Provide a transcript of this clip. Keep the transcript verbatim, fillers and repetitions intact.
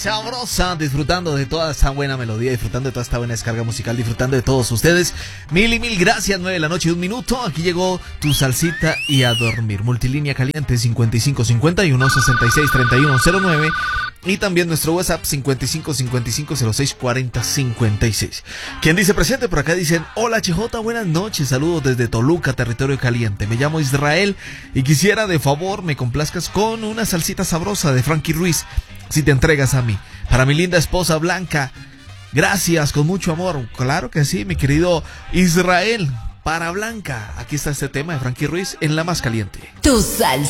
Sabrosa, disfrutando de toda esta buena melodía, disfrutando de toda esta buena descarga musical, disfrutando de todos ustedes. Mil y mil gracias, nueve de la noche y un minuto. Aquí llegó tu salsita y a dormir. Multilínea caliente cincuenta y cinco cincuenta y uno sesenta y seis treinta y uno cero nueve. Y también nuestro WhatsApp cincuenta y cinco cincuenta y cinco cero seis cuarenta cincuenta y seis. ¿Quién dice presente? Por acá dicen: hola H J, buenas noches, saludos desde Toluca, territorio caliente. Me llamo Israel y quisiera de favor me complazcas con una salsita sabrosa de Frankie Ruiz, si te entregas a mí. Para mi linda esposa Blanca, gracias, con mucho amor. Claro que sí, mi querido Israel. Para Blanca, aquí está este tema de Frankie Ruiz en La Más Caliente. Tu salsa.